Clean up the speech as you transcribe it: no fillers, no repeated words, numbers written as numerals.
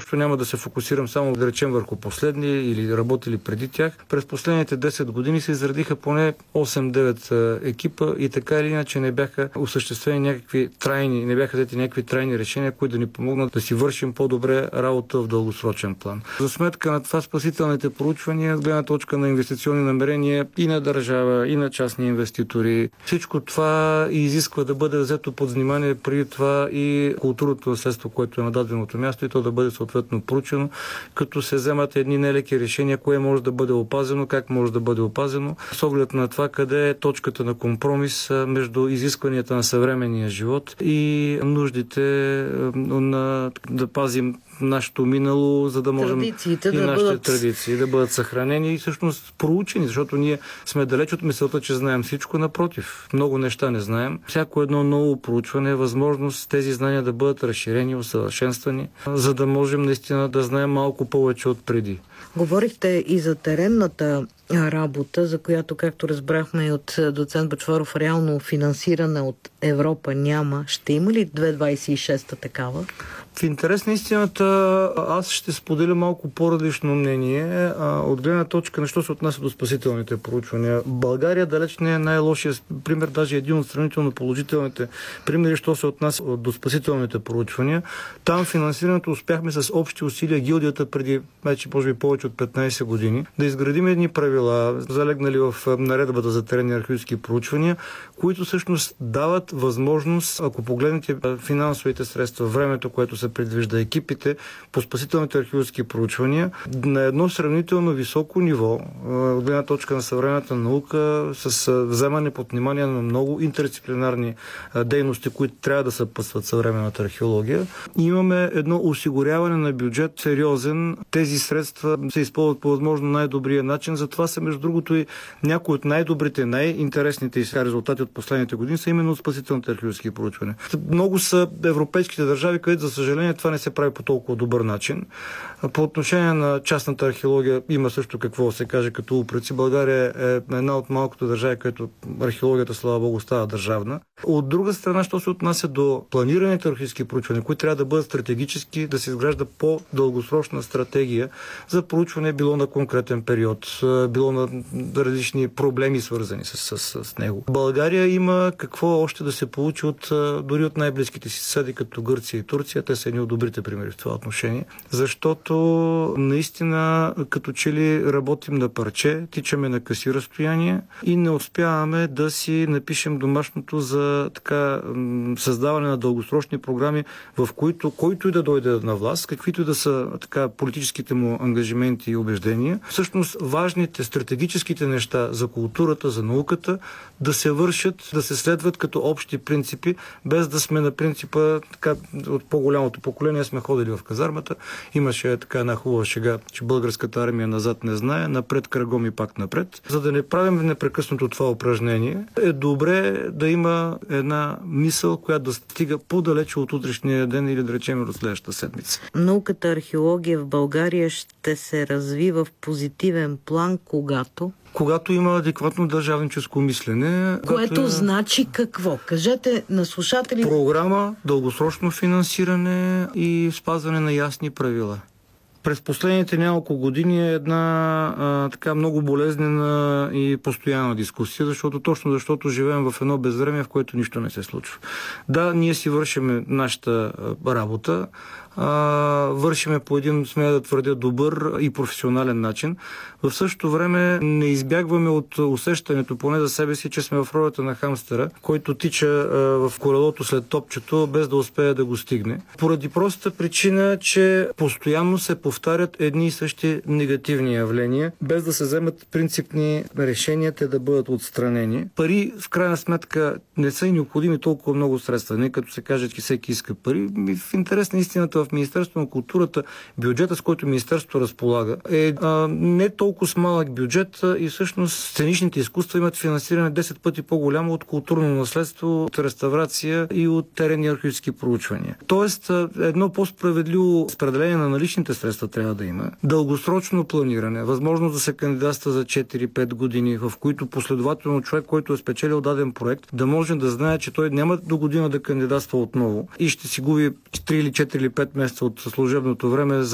изобщо няма да се фокусирам само, да речем, върху последни или работили преди тях. През последните 10 години се изредиха поне 8-9 екипа и така или иначе не бяха осъществени не бяха взети някакви трайни решения, които да ни помогнат да си вършим по-добре работа в дългосрочен план. За сметка на това спасителните проучвания, гледна точка на инвестиционни намерения и на държава, и на частни инвеститори, всичко това изисква да бъде взето под внимание преди това и културното наследство, което е на даденото място, и то да бъде съответно проучено, като се вземат едни нелеки решения, кое може да бъде опазено, как може да бъде опазено, с оглед на това къде е точката на компромис между изискванията на съвременния живот и нуждите да пазим нашето минало, за да можем нашите традиции да бъдат съхранени и всъщност проучени, защото ние сме далеч от мисълта, че знаем всичко. Напротив, много неща не знаем. Всяко едно ново проучване е възможност тези знания да бъдат разширени, усъвършенствани, за да можем наистина да знаем малко повече от преди. Говорихте и за теренната работа, за която, както разбрахме и от доцент Бъчваров, реално финансиране от Европа няма. Ще има ли 2026-та такава? В интерес на истината, аз ще споделя малко по-различно мнение. От гледна точка на що се отнася до спасителните проучвания. България далеч не е най-лошия пример, даже един от сравнително положителните примери, що се отнася до спасителните проучвания. Там финансирането успяхме с общи усилия, гилдията преди вече може би повече от 15 години, да изградим едни правила, залегнали в наредбата за теренни археологически проучвания, които всъщност дават възможност, ако погледнете финансовите средства, времето, което се предвижда, екипите по спасителните археологически проучвания, на едно сравнително високо ниво, от гледна точка на съвременната наука, с вземане под внимание на много интердисциплинарни дейности, които трябва да съпътстват съвременната археология. Имаме едно осигуряване на бюджет сериозен. Тези средства се използват по възможно най-добрия начин. Затова са, между другото, и някои от най-добрите, най-интересните резултати от последните години са именно от спасителните археологически проучвания. Много са европейските държави, където, за съжаление, това не се прави по толкова добър начин. По отношение на частната археология има също какво се каже като упреци. България е една от малкото държави, където археологията, слава Богу, става държавна. От друга страна, що се отнася до планираните археологически проучвания, които трябва да бъдат стратегически, да се изгражда по-дългосрочна стратегия за проучване, било на конкретен период, било на различни проблеми, свързани с него. България има какво още да се получи дори от най-близките си съседи, като Гърция и Турция. Те са едни от добрите примери в това отношение, защото наистина като че ли работим на парче, тичаме на къси разстояния и не успяваме да си напишем домашното за създаване на дългосрочни програми, в които който и да дойде на власт, каквито и да са политическите му ангажименти и убеждения, всъщност важните стратегическите неща за културата, за науката да се вършат, да се следват като общи принципи, без да сме на принципа от по-голямото поколение сме ходили в казармата. Имаше една хубава шега, че българската армия назад не знае, напред кръгом и пак напред. За да не правим непрекъснато това упражнение, е добре да има една мисъл, която да стига по-далече от утрешния ден или да речем от следващата седмица. Науката археология в България ще се развива в позитивен план, когато има адекватно държавническо мислене. Което значи какво? Кажете на слушателите. Програма, дългосрочно финансиране и спазване на ясни правила. През последните няколко години е една много болезнена и постоянна дискусия, защото живеем в едно безвремие, в което нищо не се случва. Да, ние си вършим нашата работа, вършиме по един, смея да твърдя, добър и професионален начин. В същото време не избягваме от усещането, поне за себе си, че сме в ролята на хамстера, който тича в колелото след топчето, без да успее да го стигне. Поради простата причина, че постоянно се повтарят едни и същи негативни явления, без да се вземат принципни решения, те да бъдат отстранени. Пари, в крайна сметка, не са и необходими толкова много средства. Не като се каже, че всеки иска пари. В интерес на истината, в Министерството на културата, бюджета, с който Министерството разполага, е не толкова малък бюджет и всъщност сценичните изкуства имат финансиране 10 пъти по-голямо от културно наследство, от реставрация и от теренни археологически проучвания. Тоест, едно по-справедливо разпределение на наличните средства трябва да има. Дългосрочно планиране, възможност да се кандидатства за 4-5 години, в които последователно човек, който е спечелил даден проект, да може да знае, че той няма до година да кандидатства отново и ще си губи 3 или 4 или 5 месеца от служебното време